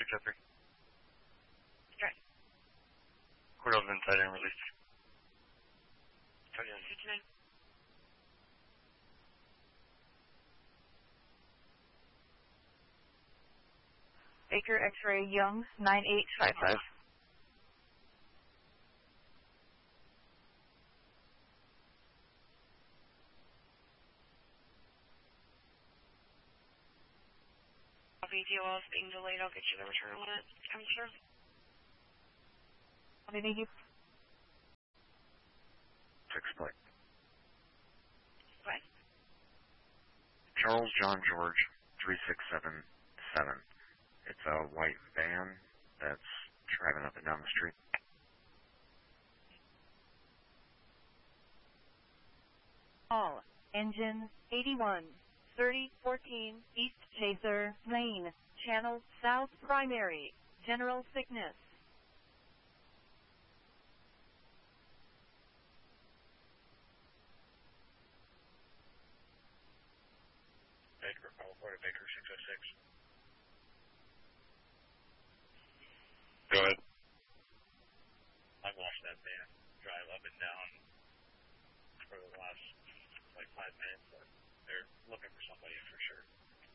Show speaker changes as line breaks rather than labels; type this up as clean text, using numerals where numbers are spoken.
Jeffrey.
Okay.
Cordell's inside and released.
Cordell 59.
Baker X-ray Young 9855.
VTOL is being delayed. I'll get you the return when it comes through.
Thank you.
Fixed plate.
What?
Charles John George 3677. It's a white van that's driving up and down the street.
All engine 81 3014 East Chaser Lane, Channel South Primary, General Sickness.
Baker, California, Baker 606. Go ahead.
I've watched that van drive up and down for the last, 5 minutes. They're looking for somebody.